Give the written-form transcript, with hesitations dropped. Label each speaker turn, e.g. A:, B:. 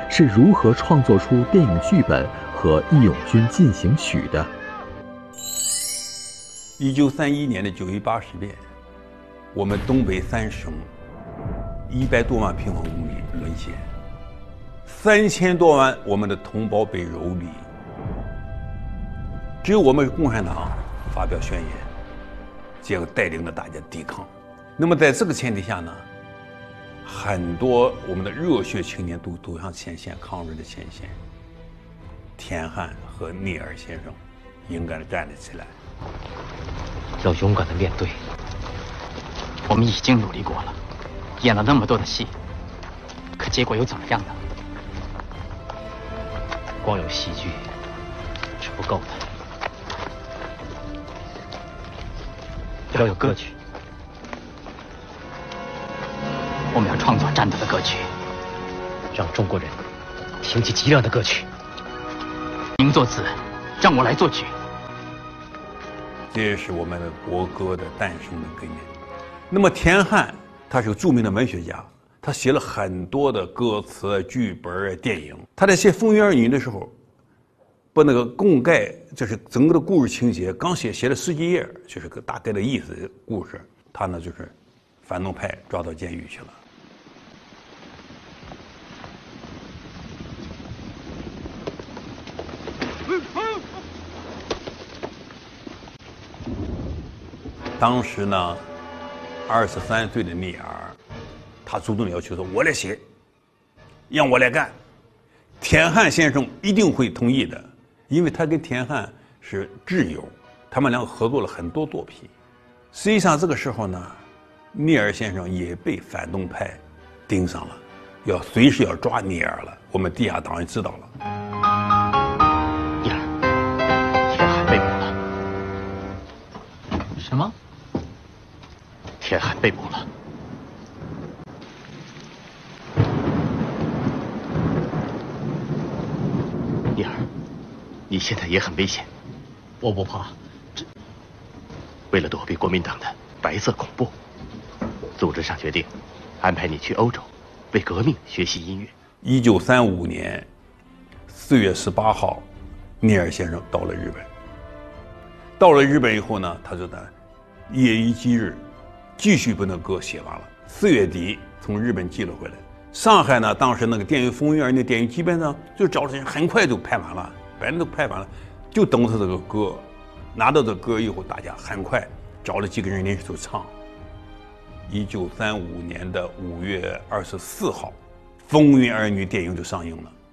A: 是如何创作出电影剧本和《义勇军进行曲》的。
B: 1931年的9月80变，我们东北3省100多万平方公里沦陷，3000多万我们的同胞被蹂躏，只有我们共产党发表宣言，结果带领着大家抵抗。那么在这个前提下呢，很多我们的热血青年都走向前线，抗日的前线。田汉和聂耳先生勇敢地站了起来，
C: 要勇敢地面对。我们已经努力过了，演了那么多的戏，可结果又怎么样呢？光有戏剧是不够的，要有歌曲。我们要创作战斗的歌曲，让中国人听起极亮的歌曲。您作词，让我来作曲。
B: 这也是我们的国歌的诞生的根源。那么田汉他是个著名的文学家，他写了很多的歌词、剧本、电影。他在写《风云儿女》的时候，把那个供概，就是整个的故事情节，刚写了10几页，就是个大概的意思的故事。他呢就是反动派抓到监狱去了。当时呢，23岁的聂耳，他主动要求说：“我来写，让我来干。”田汉先生一定会同意的，因为他跟田汉是挚友，他们两个合作了很多作品。实际上这个时候呢，聂耳先生也被反动派盯上了，随时要抓聂耳了。我们地下党也知道了。
C: 聂耳，田汉被捕了。什么？田汉被捕了。聂耳，你现在也很危险。我不怕。为了躲避国民党的白色恐怖，组织上决定安排你去欧洲，为革命学习音乐。
B: 1935年4月18号，聂耳先生到了日本。到了日本以后呢，他就在夜以继日继续把那歌写完了。4月底从日本寄了回来。上海呢，当时那个电影《风云儿》那电影基本上就找了人，很快就拍完了，反正都拍完了，就等他这个歌。拿到这歌以后，大家很快找了几个人连续就唱。1935年的5月24号，《风云儿女》电影就上映了。